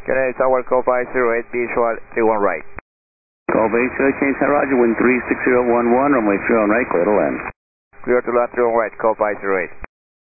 Canadian Tower, call 508, visual 31 right. Call base, change that Roger, wind 36011, runway 3 on right, clear to land. Clear to land 3 on right, call 508.